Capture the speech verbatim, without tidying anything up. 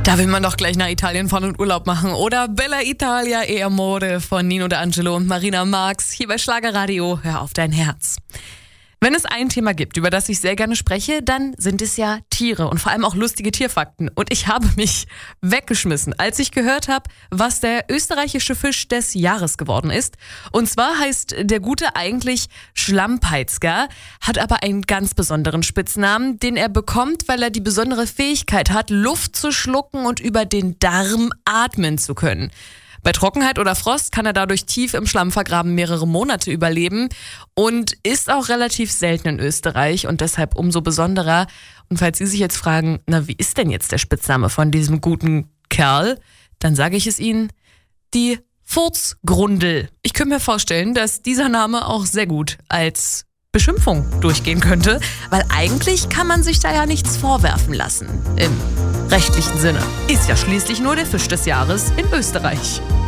Da will man doch gleich nach Italien fahren und Urlaub machen, oder? Bella Italia e Amore von Nino D'Angelo und Marina Marx hier bei Schlagerradio. Hör auf dein Herz. Wenn es ein Thema gibt, über das ich sehr gerne spreche, dann sind es ja Tiere und vor allem auch lustige Tierfakten. Und ich habe mich weggeschmissen, als ich gehört habe, was der österreichische Fisch des Jahres geworden ist. Und zwar heißt der Gute eigentlich Schlammpeitzger, hat aber einen ganz besonderen Spitznamen, den er bekommt, weil er die besondere Fähigkeit hat, Luft zu schlucken und über den Darm atmen zu können. Bei Trockenheit oder Frost kann er dadurch tief im Schlamm vergraben mehrere Monate überleben und ist auch relativ selten in Österreich und deshalb umso besonderer. Und falls Sie sich jetzt fragen, na, wie ist denn jetzt der Spitzname von diesem guten Kerl, dann sage ich es Ihnen, die Furzgrundel. Ich könnte mir vorstellen, dass dieser Name auch sehr gut als Beschimpfung durchgehen könnte, weil eigentlich kann man sich da ja nichts vorwerfen lassen. Im rechtlichen Sinne. Ist ja schließlich nur der Fisch des Jahres in Österreich.